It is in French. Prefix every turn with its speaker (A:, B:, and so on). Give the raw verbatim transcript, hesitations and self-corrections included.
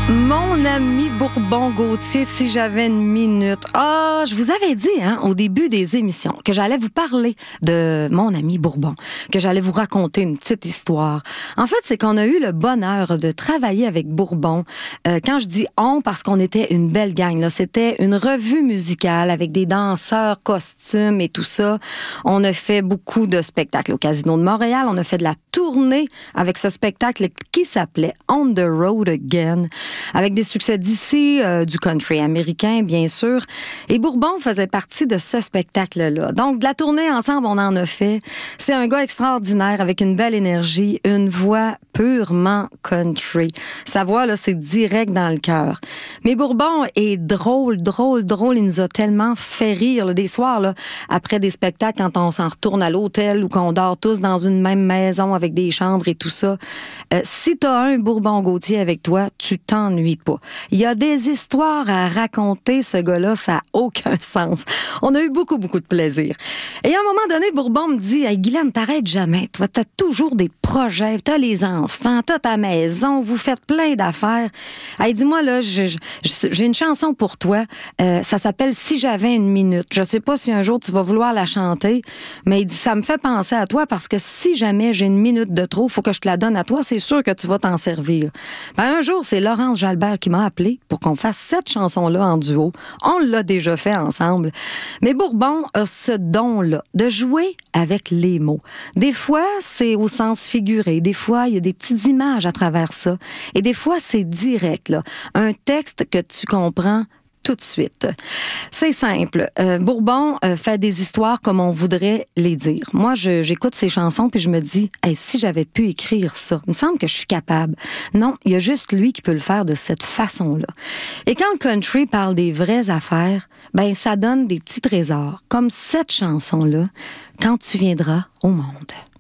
A: Mon ami Bourbon-Gauthier, si j'avais une minute. Ah, je vous avais dit, hein, au début des émissions, que j'allais vous parler de mon ami Bourbon, que j'allais vous raconter une petite histoire. En fait, c'est qu'on a eu le bonheur de travailler avec Bourbon. Euh, quand je dis on, parce qu'on était une belle gang, là, c'était une revue musicale avec des danseurs, costumes et tout ça. On a fait beaucoup de spectacles au Casino de Montréal. On a fait de la tournée avec ce spectacle qui s'appelait On the Road Again, avec des succès d'ici, euh, du country américain, bien sûr. Et Bourbon faisait partie de ce spectacle-là. Donc, de la tournée ensemble, on en a fait. C'est un gars extraordinaire, avec une belle énergie, une voix purement country. Sa voix, là, c'est direct dans le cœur. Mais Bourbon est drôle, drôle, drôle. Il nous a tellement fait rire, là, des soirs, là, après des spectacles, quand on s'en retourne à l'hôtel ou qu'on dort tous dans une même maison avec des chambres et tout ça. Euh, si t'as un Bourbon-Gauthier avec toi, tu t'ennuies pas. Il y a des histoires à raconter, ce gars-là, ça n'a aucun sens. On a eu beaucoup, beaucoup de plaisir. Et à un moment donné, Bourbon me dit « Hey, Guylaine, t'arrêtes jamais. Toi, t'as toujours des projets. T'as les enfants, t'as ta maison, vous faites plein d'affaires. Hey, dis-moi, là, j'ai, j'ai une chanson pour toi. Euh, ça s'appelle « Si j'avais une minute ». Je sais pas si un jour tu vas vouloir la chanter, mais il dit « Ça me fait penser à toi parce que si jamais j'ai une minute de trop, faut que je te la donne à toi. C'est sûr que tu vas t'en servir. » Ben, un jour, c'est Laurence Jalbert qui m'a appelé pour qu'on fasse cette chanson-là en duo. On l'a déjà fait ensemble. Mais Bourbon a ce don-là de jouer avec les mots. Des fois, c'est au sens figuré. Des fois, il y a des petites images à travers ça. Et des fois, c'est direct, là. Un texte que tu comprends tout de suite. C'est simple. Euh, Bourbon euh, fait des histoires comme on voudrait les dire. Moi, je, j'écoute ses chansons puis je me dis, hey, si j'avais pu écrire ça, il me semble que je suis capable. Non, il y a juste lui qui peut le faire de cette façon-là. Et quand le country parle des vraies affaires, ben ça donne des petits trésors, comme cette chanson-là, Quand tu viendras au monde.